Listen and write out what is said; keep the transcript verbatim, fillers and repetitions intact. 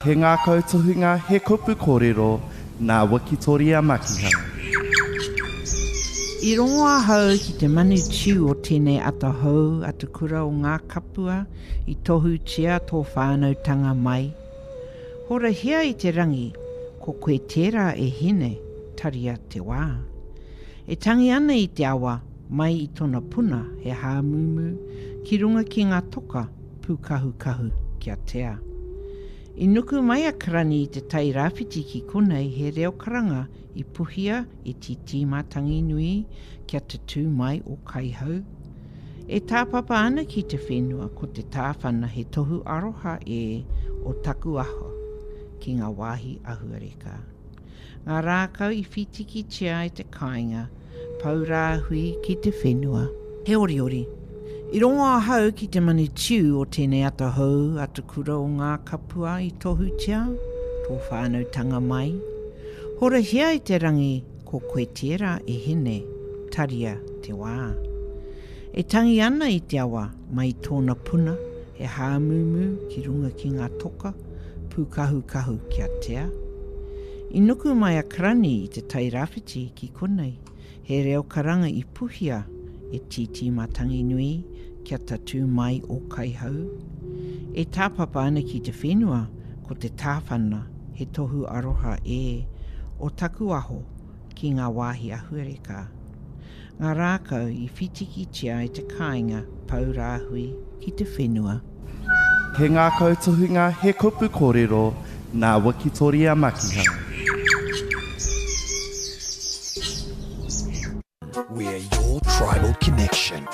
He ngā kautuhinga he kupu kōrero nā Wikitoria Makiha. I rongoa hau ki te manu tiu o tēnei atahau atu kura o ngā kapua i tohu tia tō whānautanga mai. Hora hea i te rangi, ko koe tērā e hine, taria te wā. E tangi ana i te awa, mai i tona puna he hāmumu, ki runga ki ngā toka, pukahu-kahu kia tea. I nuku mai a karani i te tai rāwhiti ki konei he reo karanga i puhia i titi mātangi nui kia te tū mai o kaihau. E tāpapa ana ki te whenua ko te tāwhana he tohu aroha e o taku aho ki ngā wāhi ahuareka. Ngā rākau i whitiki tia i te kāinga, paurā hui ki te whenua. He ori ori. I rongoa hau ki te manu tiu o tēnei atahau atu kura o ngā kapua i tohu tia, tō whānautanga mai. Hora hea i te rangi, ko koe tērā e hene, taria te wā. E tangi ana i te awa, mai tōna puna, he hāmumu ki runga ki ngā toka, pukahu-kahu kia tea. I nuku mai a karani i te tai rāwhiti ki konei, he reo karanga i puhia e titi matangi nui, kia tatu mai o kaihau. E tāpapa ana ki te whenua, ko te tāwhana he tohu aroha e o taku aho ki ngā wāhi ahuareka. Ngā rākau i whitiki tia i te kāinga paurāhui ki te whenua. He ngā kautuhinga he kupu kōrero nā Wikitoria Makiha. We're your tribal connection.